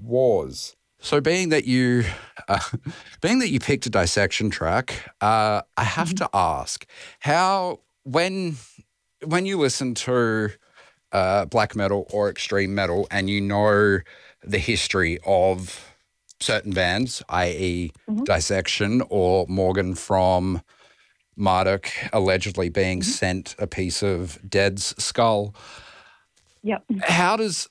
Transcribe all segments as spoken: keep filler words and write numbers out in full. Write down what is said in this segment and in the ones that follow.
was. So being that you, uh, being that you picked a Dissection track, uh, I have to ask how when when you listen to uh, black metal or extreme metal, and you know the history of certain bands, that is. Mhm. Dissection or Morgan from Marduk allegedly being Mhm. sent a piece of Dead's skull. Yep. How does...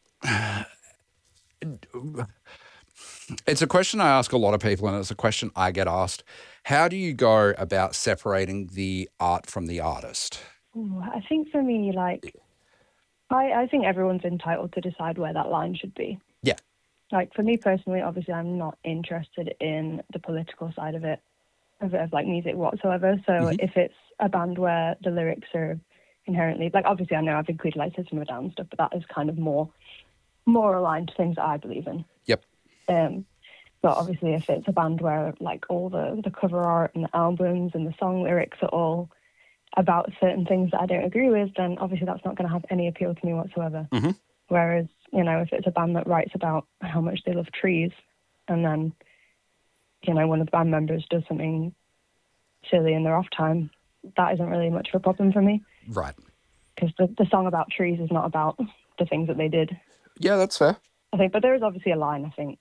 It's a question I ask a lot of people, and it's a question I get asked. How do you go about separating the art from the artist? Ooh, I think for me, like, I, I think everyone's entitled to decide where that line should be. Yeah. Like, for me personally, obviously, I'm not interested in the political side of it, of, of like, music whatsoever. So Mhm. if it's a band where the lyrics are inherently, like, obviously, I know I've included, like, System of a Down and stuff, but that is kind of more, more aligned to things that I believe in. Yep. Um, but obviously, if it's a band where, like, all the, the cover art and the albums and the song lyrics are all about certain things that I don't agree with, then obviously that's not going to have any appeal to me whatsoever. Mm-hmm. Whereas, you know, if it's a band that writes about how much they love trees, and then, you know, one of the band members does something silly in their off time, that isn't really much of a problem for me. Right. Because the, the song about trees is not about the things that they did. Yeah, that's fair. I think, but there is obviously a line, I think.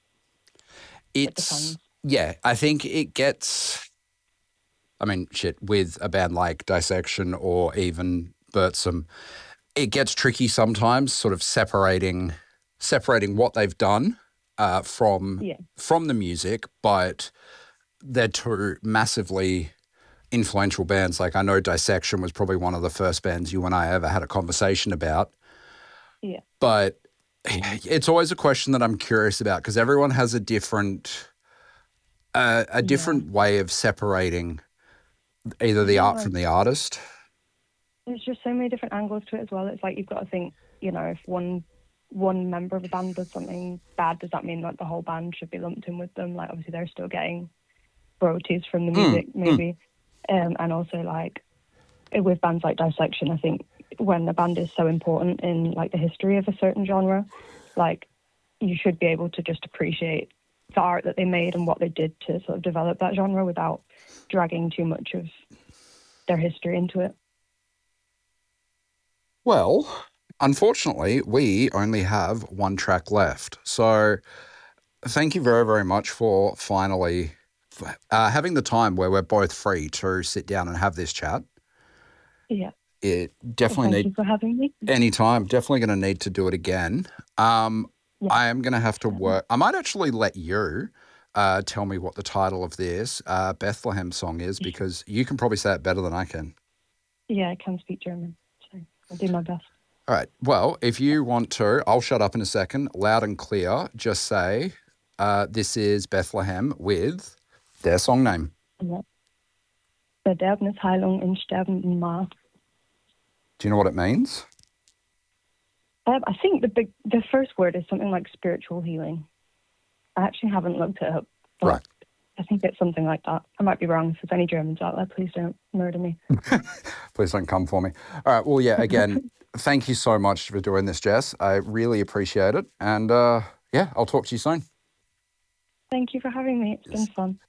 It's, yeah, I think it gets, I mean, shit, with a band like Dissection or even Burtsum, it gets tricky sometimes, sort of separating separating what they've done uh, from Yeah. from the music, but they're two massively influential bands. Like, I know Dissection was probably one of the first bands you and I ever had a conversation about. Yeah. But it's always a question that I'm curious about, because everyone has a different uh, a different Yeah. way of separating either the Yeah, art like, from the artist. there's just so many different angles to it as well. It's like you've got to think, you know, if one one member of a band does something bad, does that mean that the whole band should be lumped in with them? Like, obviously they're still getting royalties from the music, mm, maybe. Mm. Um, and also, like, with bands like Dissection, I think when a band is so important in, like, the history of a certain genre, like, you should be able to just appreciate the art that they made and what they did to sort of develop that genre without dragging too much of their history into it. Well, unfortunately, we only have one track left. So thank you very, very much for finally uh, having the time where we're both free to sit down and have this chat. Yeah. It Well, definitely thank need you for having me. any time. Definitely going to need to do it again. Um, Yeah. I am going to have to work. I might actually let you uh, tell me what the title of this uh, Bethlehem song is, because you can probably say it better than I can. Yeah, I can speak German, so I'll do my best. All right. Well, if you want to, I'll shut up in a second. Loud and clear. Just say, uh, this is Bethlehem with their song name. Ja. Verderbnisheilung in sterbendem Maar. Do you know what it means? Um, I think the big, the first word is something like spiritual healing. I actually haven't looked it up, but Right. I think it's something like that. I might be wrong. If there's any Germans out there, please don't murder me. Please don't come for me. All right. Well, yeah, again, thank you so much for doing this, Jess. I really appreciate it. And uh, yeah, I'll talk to you soon. Thank you for having me. It's Yes. been fun.